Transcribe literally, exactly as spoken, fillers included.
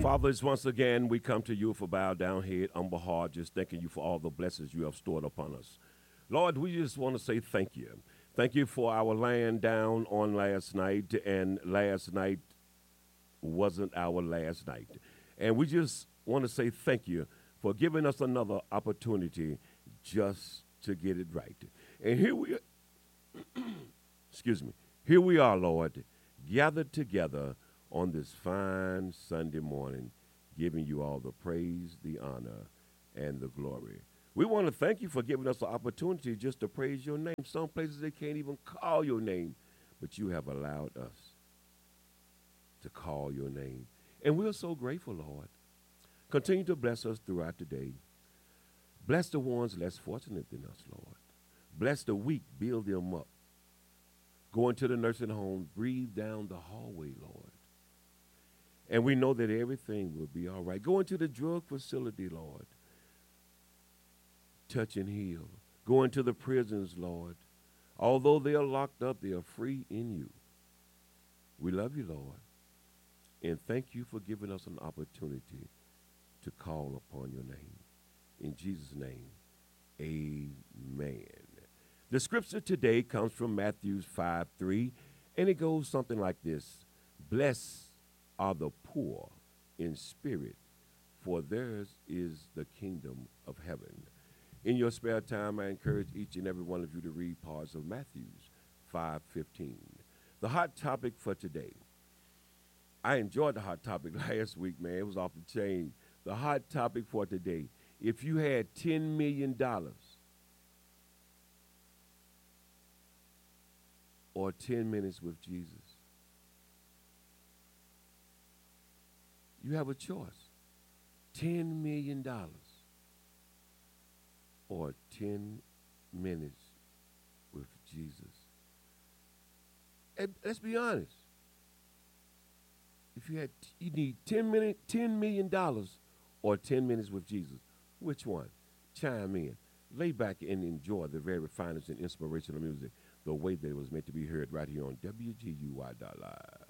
Fathers, once again, we come to you with a bowed down head, humble heart, just thanking you for all the blessings you have stored upon us. Lord, we just want to say thank you. Thank you for our land down on last night, and last night wasn't our last night. And we just want to say thank you for giving us another opportunity just to get it right. And here we excuse me, here we are, Lord, gathered together on this fine Sunday morning, giving you all the praise, the honor, and the glory. We want to thank you for giving us the opportunity just to praise your name. Some places they can't even call your name, but you have allowed us to call your name. And we're so grateful, Lord. Continue to bless us throughout the day. Bless the ones less fortunate than us, Lord. Bless the weak, build them up. Go into the nursing home, breathe down the hallway, Lord. And we know that everything will be all right. Go into the drug facility, Lord. Touch and heal. Go into the prisons, Lord. Although they are locked up, they are free in you. We love you, Lord. And thank you for giving us an opportunity to call upon your name. In Jesus' name, amen. The scripture today comes from Matthew five three, and it goes something like this. Blessed are the poor in spirit, for theirs is the kingdom of heaven. In your spare time, I encourage each and every one of you to read parts of Matthew five fifteen. The hot topic for today. I enjoyed the hot topic last week, man. It was off the chain. The hot topic for today. If you had ten million dollars or ten minutes with Jesus, you have a choice. ten million dollars or ten minutes with Jesus. And let's be honest. If you had, you need ten minute, ten million dollars or ten minutes with Jesus, which one? Chime in. Lay back and enjoy the very finest and inspirational music the way that it was meant to be heard right here on W G U Y dot live.